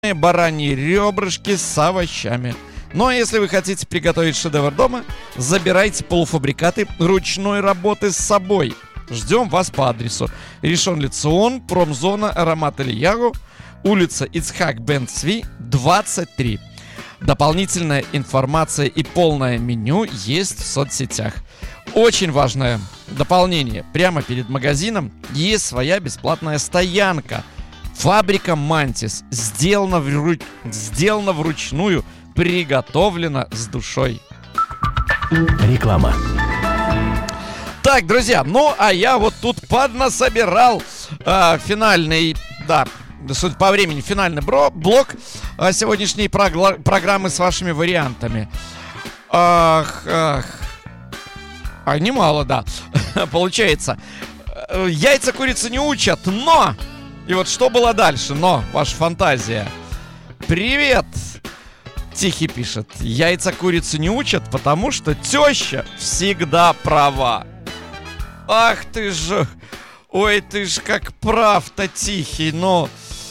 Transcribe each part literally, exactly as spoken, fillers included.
бараньи ребрышки с овощами. Ну а если вы хотите приготовить шедевр дома, забирайте полуфабрикаты ручной работы с собой. Ждем вас по адресу Ришон Лецион, промзона Рамат Элияху, улица Ицхак бен Цви, двадцать три. Дополнительная информация и полное меню есть в соцсетях. Очень важное дополнение. Прямо перед магазином есть своя бесплатная стоянка. Фабрика Мантис. Сделана, вру... Сделана вручную, приготовлена с душой. Реклама. Так, друзья, ну а я вот тут поднасобирал э, финальный, да, судя по времени, финальный бро- блок э, сегодняшней прогла- программы с вашими вариантами. Ах, ах. А немало, да. Получается, э, яйца курицы не учат, но... И вот что было дальше, но, ваша фантазия. Привет! Тихий пишет: яйца курицу не учат, потому что теща всегда права. Ах ты ж, ой ты ж как прав-то, Тихий, но...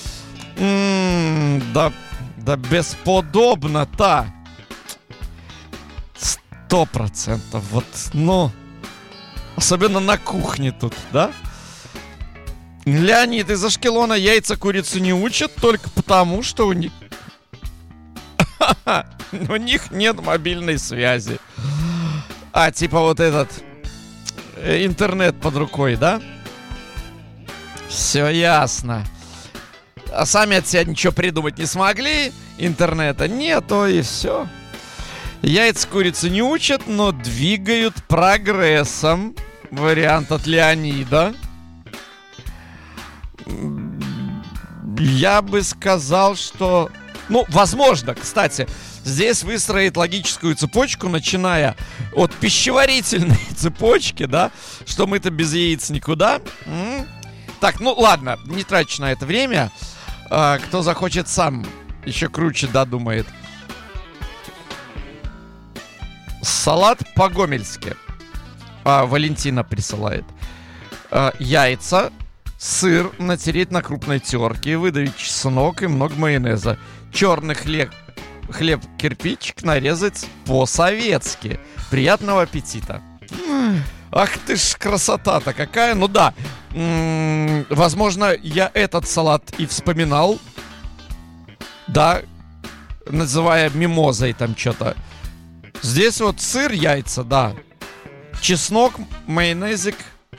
М-м, да, да бесподобно-то. Сто процентов, вот, ну... Особенно на кухне тут, да? Леонид из Ашкелона: яйца курицу не учат только потому, что у них... У них нет мобильной связи. А, типа вот этот интернет под рукой, да? Все ясно. А сами от себя ничего придумать не смогли. Интернета нету, и все. Яйца курицу не учат, но двигают прогрессом. Вариант от Леонида. Я бы сказал, что... Ну, возможно, кстати, здесь выстроить логическую цепочку, начиная от пищеварительной цепочки, да, что мы-то без яиц никуда. М-м. Так, ну ладно, не трачу на это время. А, кто захочет, сам еще круче додумает. Салат по-гомельски. А, Валентина присылает. А, яйца, сыр натереть на крупной терке, выдавить чеснок и много майонеза. Черный хлеб, хлеб кирпичик нарезать по-советски. Приятного аппетита. Ах ты ж, красота-то какая. Ну да, м-м, возможно, я этот салат и вспоминал, да, называя мимозой там что-то. Здесь вот сыр, яйца, да, чеснок, майонезик.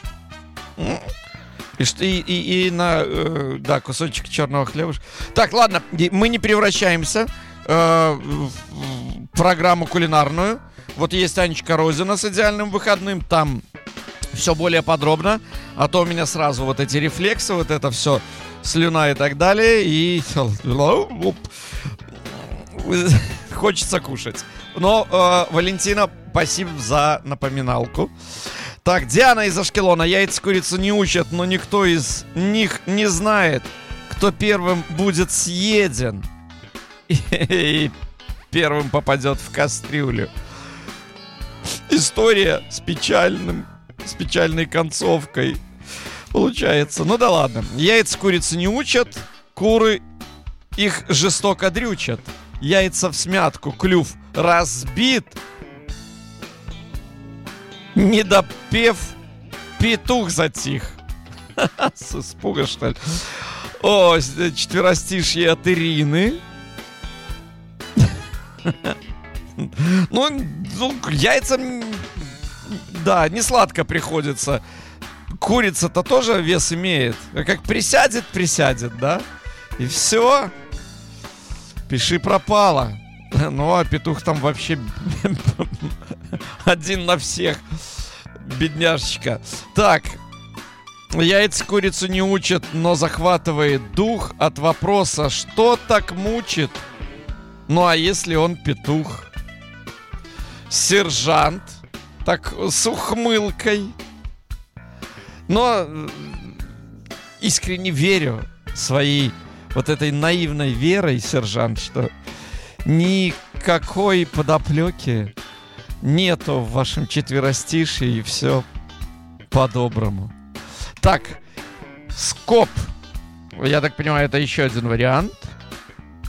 И, и, и, и на, э, да, кусочек черного хлеба. Так, ладно, мы не превращаемся э, в программу кулинарную. Вот есть Анечка Розина с идеальным выходным. Там все более подробно. А то у меня сразу вот эти рефлексы, вот это все, слюна и так далее. И хочется кушать. Но, э, Валентина, спасибо за напоминалку. Так, Диана из Ашкелона: яйца курицу не учат, но никто из них не знает, кто первым будет съеден и, и первым попадет в кастрюлю. История с печальным, с печальной концовкой получается. Ну да ладно. Яйца курицу не учат, куры их жестоко дрючат. Яйца всмятку, клюв разбит. Не допев, петух затих. С испуга, что ли? О, четверостишье от Ирины. Ну, яйцам, да, не сладко приходится. Курица-то тоже вес имеет. Как присядет, присядет, да? И все. Пиши пропало. Ну, а петух там вообще один на всех. Бедняжечка. Так. Яйца курицу не учат, но захватывает дух от вопроса: что так мучит? Ну, а если он петух? Сержант. Так, с ухмылкой. Но искренне верю своей вот этой наивной верой, сержант, что никакой подоплеки нету в вашем четверостишье, и все по-доброму. Так, скоп. Я так понимаю, это еще один вариант.